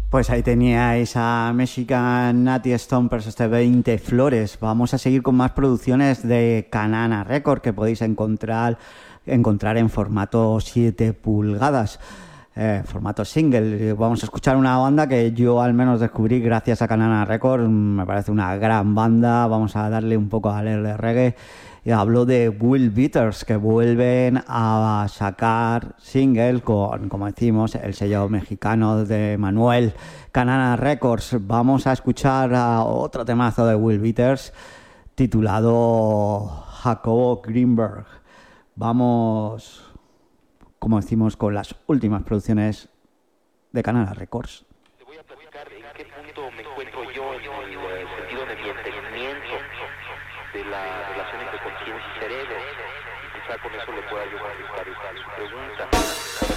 Pues ahí teníais a Mexican Natty Stompers, este 20 Flores. Vamos a seguir con más producciones de Canana Record que podéis encontrar en formato 7 pulgadas, formato single. Vamos a escuchar una banda que yo al menos descubrí gracias a Canana Record. Me parece una gran banda. Vamos a darle un poco al aire de reggae. Y hablo de Will Beaters, que vuelven a sacar single con, como decimos, el sello mexicano de Manuel, Canana Records. Vamos a escuchar a otro temazo de Will Beaters titulado Jacobo Greenberg. Vamos, como decimos, con las últimas producciones de Canana Records. Te voy a platicar en qué punto me encuentro yo en el sentido de mi entendimiento de la relación entre conciencia y cerebro. Y quizá con eso le pueda yo contestar su pregunta.